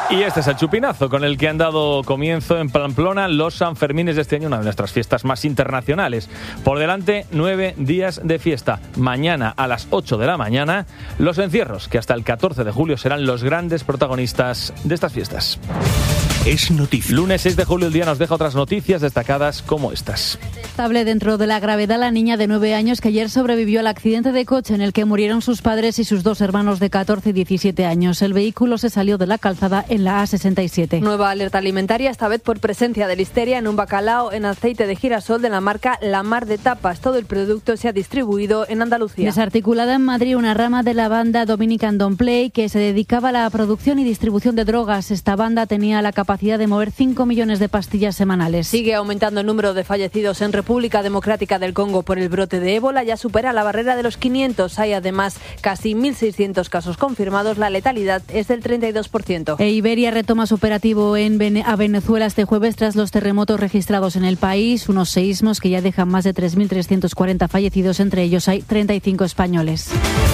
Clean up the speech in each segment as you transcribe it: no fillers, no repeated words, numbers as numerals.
Y este es el chupinazo con el que han dado comienzo en Pamplona los Sanfermines de este año, una de nuestras fiestas más internacionales. Por delante, 9 días de fiesta. Mañana a las 8 de la mañana, los encierros, que hasta el 14 de julio serán los grandes protagonistas de estas fiestas. Es noticia. Lunes 6 de julio, el día nos deja otras noticias destacadas como estas. Estable dentro de la gravedad la niña de 9 años que ayer sobrevivió al accidente de coche en el que murieron sus padres y sus dos hermanos de 14 y 17 años. El vehículo se salió de la calzada en la A67. Nueva alerta alimentaria, esta vez por presencia de listeria en un bacalao en aceite de girasol de la marca La Mar de Tapas. Todo el producto se ha distribuido en Andalucía. Desarticulada en Madrid una rama de la banda Dominican Don't Play que se dedicaba a la producción y distribución de drogas. Esta banda tenía la capacidad de mover 5 millones de pastillas semanales. Sigue aumentando el número de fallecidos en República Democrática del Congo por el brote de ébola. Ya supera la barrera de los 500. Hay además casi 1.600 casos confirmados. La letalidad es del 32%. Iberia retoma su operativo a Venezuela este jueves tras los terremotos registrados en el país. Unos seísmos que ya dejan más de 3.340 fallecidos. Entre ellos hay 35 españoles.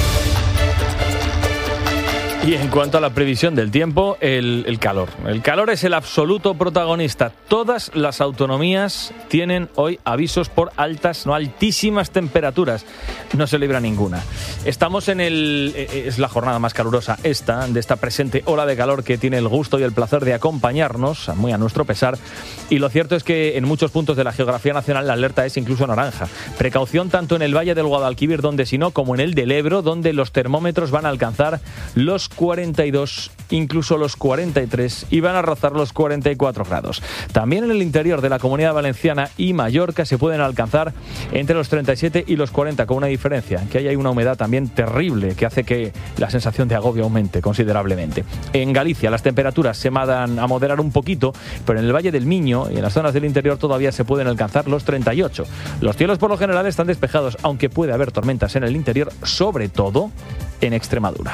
Y en cuanto a la previsión del tiempo, el calor. El calor es el absoluto protagonista. Todas las autonomías tienen hoy avisos por altísimas temperaturas. No se libra ninguna. Estamos es la jornada más calurosa de esta presente ola de calor que tiene el gusto y el placer de acompañarnos, muy a nuestro pesar. Y lo cierto es que en muchos puntos de la geografía nacional la alerta es incluso naranja. Precaución tanto en el Valle del Guadalquivir, donde si no, como en el del Ebro, donde los termómetros van a alcanzar los 42, incluso los 43 y van a rozar los 44 grados. También en el interior de la Comunidad Valenciana y Mallorca se pueden alcanzar entre los 37 y los 40, con una diferencia, que hay una humedad también terrible que hace que la sensación de agobio aumente considerablemente. En Galicia las temperaturas se van a moderar un poquito, pero en el Valle del Miño y en las zonas del interior todavía se pueden alcanzar los 38. Los cielos por lo general están despejados, aunque puede haber tormentas en el interior, sobre todo en Extremadura.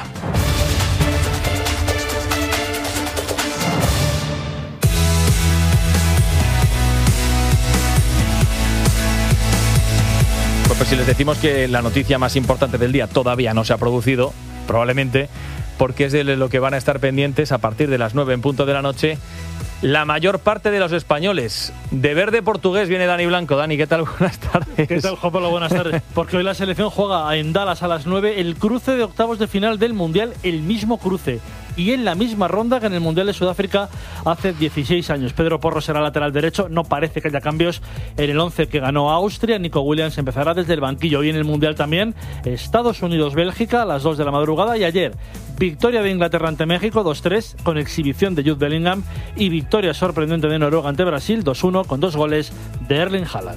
Pues si les decimos que la noticia más importante del día todavía no se ha producido, probablemente porque es de lo que van a estar pendientes a partir de las 9 en punto de la noche la mayor parte de los españoles. De verde portugués viene Dani Blanco. Dani, ¿qué tal? Buenas tardes. ¿Qué tal, Juan Pablo? Buenas tardes. Porque hoy la selección juega en Dallas a las 9 el cruce de octavos de final del Mundial, el mismo cruce. Y en la misma ronda que en el Mundial de Sudáfrica hace 16 años. Pedro Porro será lateral derecho. No parece que haya cambios en el 11 que ganó Austria. Nico Williams empezará desde el banquillo. Hoy en el Mundial también Estados Unidos-Bélgica a las 2 de la madrugada. Y ayer, victoria de Inglaterra ante México 2-3 con exhibición de Jude Bellingham. Y victoria sorprendente de Noruega ante Brasil 2-1 con 2 goles de Erling Haaland.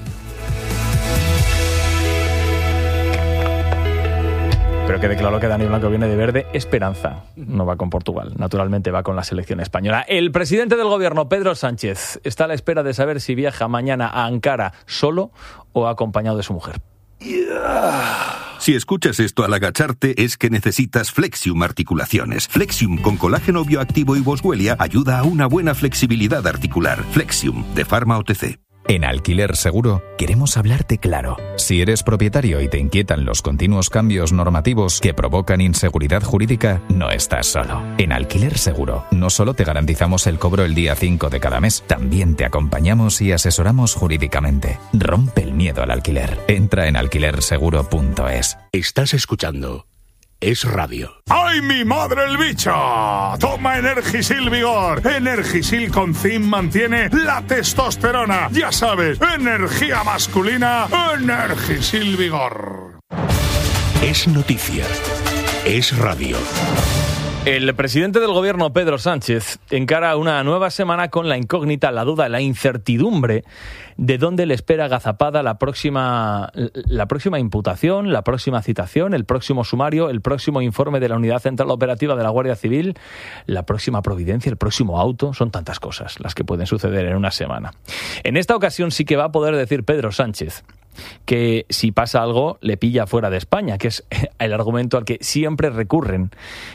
Pero quede claro que Dani Blanco viene de verde esperanza. No va con Portugal, naturalmente va con la selección española. El presidente del gobierno, Pedro Sánchez, está a la espera de saber si viaja mañana a Ankara solo o acompañado de su mujer. Si escuchas esto al agacharte es que necesitas Flexium Articulaciones. Flexium con colágeno bioactivo y boswellia ayuda a una buena flexibilidad articular. Flexium de Pharma OTC. En Alquiler Seguro queremos hablarte claro. Si eres propietario y te inquietan los continuos cambios normativos que provocan inseguridad jurídica, no estás solo. En Alquiler Seguro no solo te garantizamos el cobro el día 5 de cada mes, también te acompañamos y asesoramos jurídicamente. Rompe el miedo al alquiler. Entra en alquilerseguro.es. Estás escuchando Es Radio. ¡Ay, mi madre el bicho! Toma Energisil Vigor. Energisil con zinc mantiene la testosterona. Ya sabes, energía masculina, Energisil Vigor. Es noticia. Es radio. El presidente del gobierno, Pedro Sánchez, encara una nueva semana con la incógnita, la duda, la incertidumbre de dónde le espera agazapada la próxima imputación, la próxima citación, el próximo sumario, el próximo informe de la Unidad Central Operativa de la Guardia Civil, la próxima providencia, el próximo auto. Son tantas cosas las que pueden suceder en una semana. En esta ocasión sí que va a poder decir Pedro Sánchez que si pasa algo le pilla fuera de España, que es el argumento al que siempre recurren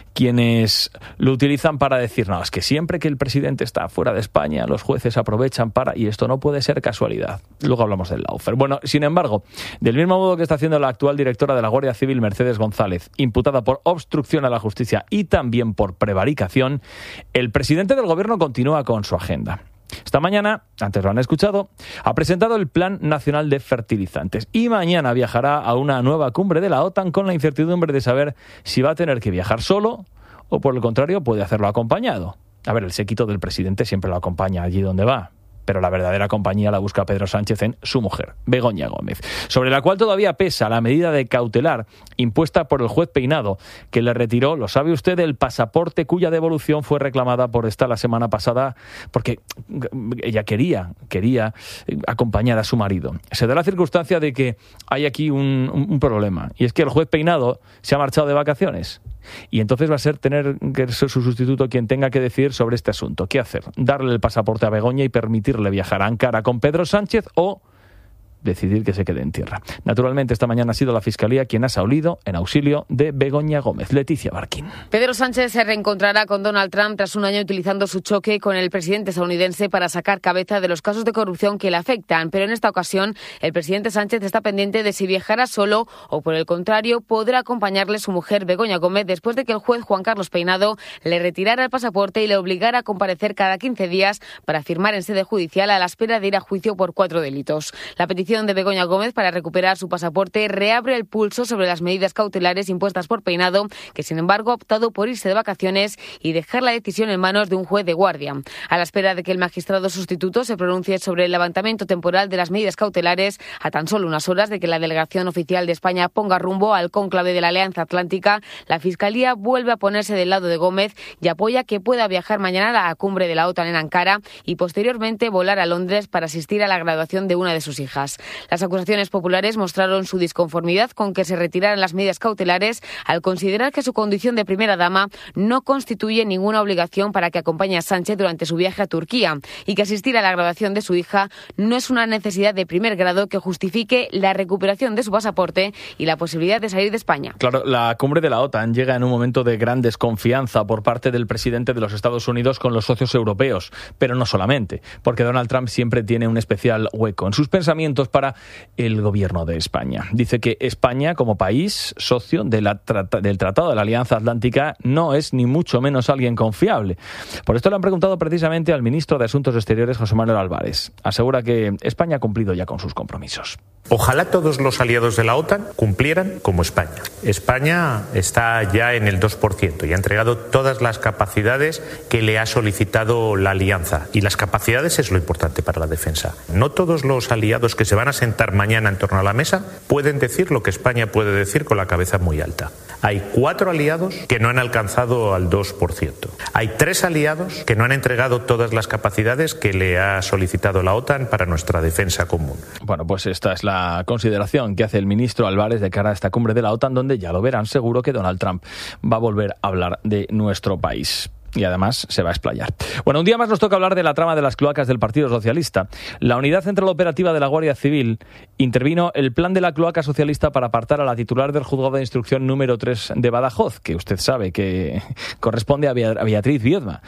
quienes lo utilizan para decir, no, es que siempre que el presidente está fuera de España, los jueces aprovechan para, y esto no puede ser casualidad. Luego hablamos del lawfare. Bueno, sin embargo, del mismo modo que está haciendo la actual directora de la Guardia Civil, Mercedes González, imputada por obstrucción a la justicia y también por prevaricación, el presidente del gobierno continúa con su agenda. Esta mañana, antes lo han escuchado, ha presentado el Plan Nacional de Fertilizantes y mañana viajará a una nueva cumbre de la OTAN con la incertidumbre de saber si va a tener que viajar solo o, por el contrario, puede hacerlo acompañado. A ver, el séquito del presidente siempre lo acompaña allí donde va, pero la verdadera compañía la busca Pedro Sánchez en su mujer, Begoña Gómez, sobre la cual todavía pesa la medida de cautelar impuesta por el juez Peinado, que le retiró, lo sabe usted, el pasaporte cuya devolución fue reclamada por esta la semana pasada porque ella quería acompañar a su marido. Se da la circunstancia de que hay aquí un problema, y es que el juez Peinado se ha marchado de vacaciones. Y entonces va a tener que ser su sustituto quien tenga que decidir sobre este asunto. ¿Qué hacer? ¿Darle el pasaporte a Begoña y permitirle viajar a Ankara con Pedro Sánchez o decidir que se quede en tierra? Naturalmente, esta mañana ha sido la Fiscalía quien ha salido en auxilio de Begoña Gómez. Leticia Barquín. Pedro Sánchez se reencontrará con Donald Trump tras un año utilizando su choque con el presidente estadounidense para sacar cabeza de los casos de corrupción que le afectan. Pero en esta ocasión, el presidente Sánchez está pendiente de si viajará solo o, por el contrario, podrá acompañarle su mujer Begoña Gómez después de que el juez Juan Carlos Peinado le retirara el pasaporte y le obligara a comparecer cada 15 días para firmar en sede judicial a la espera de ir a juicio por 4 delitos. La petición de Begoña Gómez para recuperar su pasaporte reabre el pulso sobre las medidas cautelares impuestas por Peinado, que sin embargo ha optado por irse de vacaciones y dejar la decisión en manos de un juez de guardia. A la espera de que el magistrado sustituto se pronuncie sobre el levantamiento temporal de las medidas cautelares, a tan solo unas horas de que la delegación oficial de España ponga rumbo al cónclave de la Alianza Atlántica, la Fiscalía vuelve a ponerse del lado de Gómez y apoya que pueda viajar mañana a la cumbre de la OTAN en Ankara y posteriormente volar a Londres para asistir a la graduación de una de sus hijas. Las acusaciones populares mostraron su disconformidad con que se retiraran las medidas cautelares al considerar que su condición de primera dama no constituye ninguna obligación para que acompañe a Sánchez durante su viaje a Turquía y que asistir a la graduación de su hija no es una necesidad de primer grado que justifique la recuperación de su pasaporte y la posibilidad de salir de España. Claro, la cumbre de la OTAN llega en un momento de gran desconfianza por parte del presidente de los Estados Unidos con los socios europeos, pero no solamente, porque Donald Trump siempre tiene un especial hueco en sus pensamientos para el gobierno de España. Dice que España, como país socio del Tratado de la Alianza Atlántica, no es ni mucho menos alguien confiable. Por esto le han preguntado precisamente al ministro de Asuntos Exteriores, José Manuel Álvarez. Asegura que España ha cumplido ya con sus compromisos. Ojalá todos los aliados de la OTAN cumplieran como España. España está ya en el 2% y ha entregado todas las capacidades que le ha solicitado la alianza. Y las capacidades es lo importante para la defensa. No todos los aliados que se van a sentar mañana en torno a la mesa pueden decir lo que España puede decir con la cabeza muy alta. Hay 4 aliados que no han alcanzado al 2%. Hay 3 aliados que no han entregado todas las capacidades que le ha solicitado la OTAN para nuestra defensa común. Bueno, pues esta es la consideración que hace el ministro Álvarez de cara a esta cumbre de la OTAN, donde ya lo verán, seguro que Donald Trump va a volver a hablar de nuestro país. Y además se va a explayar. Bueno, un día más nos toca hablar de la trama de las cloacas del Partido Socialista. La Unidad Central Operativa de la Guardia Civil intervino el plan de la cloaca socialista para apartar a la titular del Juzgado de Instrucción número 3 de Badajoz, que usted sabe que corresponde a Beatriz Viedma.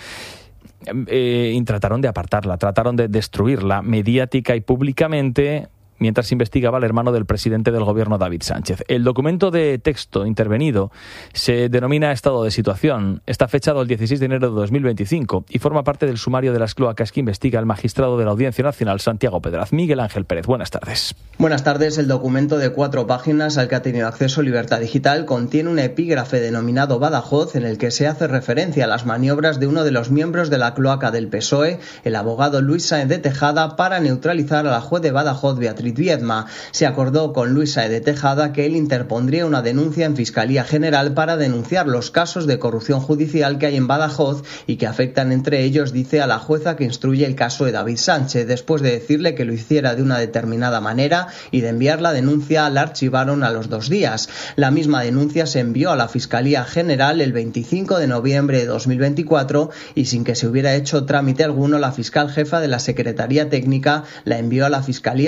Y trataron de apartarla, trataron de destruirla mediática y públicamente, mientras investigaba al hermano del presidente del gobierno, David Sánchez. El documento de texto intervenido se denomina Estado de Situación. Está fechado el 16 de enero de 2025 y forma parte del sumario de las cloacas que investiga el magistrado de la Audiencia Nacional, Santiago Pedraz. Miguel Ángel Pérez, buenas tardes. Buenas tardes. El documento de 4 páginas al que ha tenido acceso Libertad Digital contiene un epígrafe denominado Badajoz, en el que se hace referencia a las maniobras de uno de los miembros de la cloaca del PSOE, el abogado Luis Sáenz de Tejada, para neutralizar a la juez de Badajoz, Beatriz Viedma. Se acordó con Luis Sáenz de Tejada que él interpondría una denuncia en Fiscalía General para denunciar los casos de corrupción judicial que hay en Badajoz y que afectan, entre ellos, dice, a la jueza que instruye el caso de David Sánchez. Después de decirle que lo hiciera de una determinada manera y de enviar la denuncia, la archivaron a los 2 días. La misma denuncia se envió a la Fiscalía General el 25 de noviembre de 2024 y sin que se hubiera hecho trámite alguno, la fiscal jefa de la Secretaría Técnica la envió a la Fiscalía Superior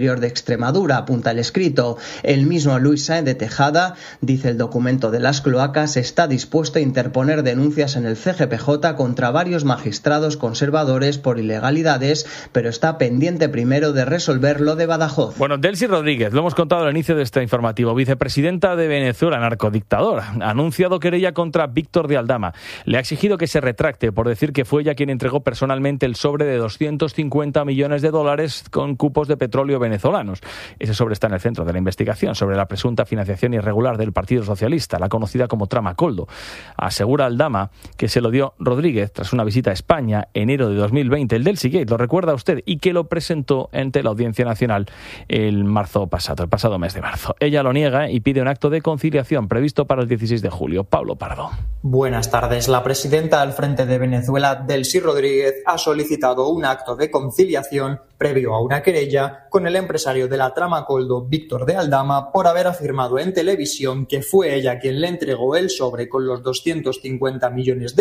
Superior de Extremadura, apunta el escrito. El mismo Luis Sáenz de Tejada, dice el documento de las cloacas, está dispuesto a interponer denuncias en el CGPJ contra varios magistrados conservadores por ilegalidades, pero está pendiente primero de resolver lo de Badajoz. Bueno, Delcy Rodríguez, lo hemos contado al inicio de este informativo, vicepresidenta de Venezuela, narcodictador, ha anunciado querella contra Víctor de Aldama. Le ha exigido que se retracte por decir que fue ella quien entregó personalmente el sobre de $250 millones con cupos de petróleo venezolanos. Ese sobre está en el centro de la investigación sobre la presunta financiación irregular del Partido Socialista, la conocida como Trama Coldo. Asegura Aldama que se lo dio Rodríguez tras una visita a España enero de 2020, el Delcy Gate, lo recuerda usted, y que lo presentó ante la Audiencia Nacional el pasado mes de marzo. Ella lo niega y pide un acto de conciliación previsto para el 16 de julio. Pablo Pardo. Buenas tardes. La presidenta al frente de Venezuela, Delcy Rodríguez, ha solicitado un acto de conciliación previo a una querella con el empresario de la Trama Coldo, Víctor de Aldama, por haber afirmado en televisión que fue ella quien le entregó el sobre con los $250 millones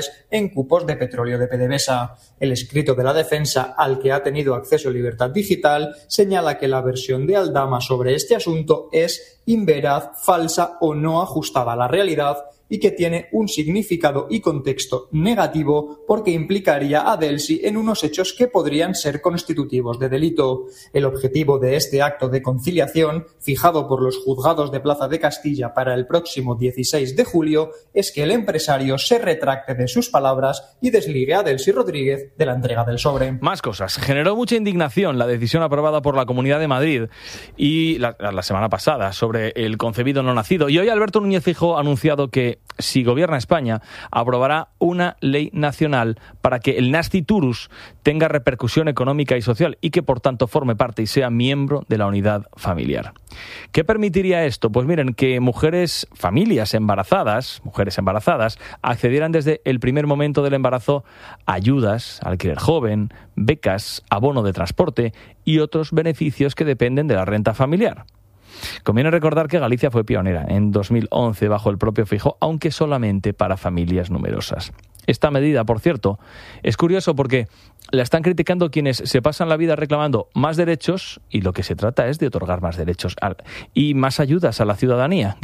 en cupos de petróleo de PDVSA. El escrito de la defensa, al que ha tenido acceso Libertad Digital, señala que la versión de Aldama sobre este asunto es inveraz, falsa o no ajustada a la realidad, y que tiene un significado y contexto negativo porque implicaría a Delcy en unos hechos que podrían ser constitutivos de delito. El objetivo de este acto de conciliación, fijado por los juzgados de Plaza de Castilla para el próximo 16 de julio, es que el empresario se retracte de sus palabras y desligue a Delcy Rodríguez de la entrega del sobre. Más cosas. Generó mucha indignación la decisión aprobada por la Comunidad de Madrid y la semana pasada sobre el concebido no nacido. Y hoy Alberto Núñez Feijóo ha anunciado que si gobierna España, aprobará una ley nacional para que el nasciturus tenga repercusión económica y social y que, por tanto, forme parte y sea miembro de la unidad familiar. ¿Qué permitiría esto? Pues miren, que mujeres embarazadas, accedieran desde el primer momento del embarazo a ayudas, alquiler joven, becas, abono de transporte y otros beneficios que dependen de la renta familiar. Conviene recordar que Galicia fue pionera en 2011 bajo el propio Feijóo, aunque solamente para familias numerosas. Esta medida, por cierto, es curioso porque la están criticando quienes se pasan la vida reclamando más derechos y lo que se trata es de otorgar más derechos y más ayudas a la ciudadanía.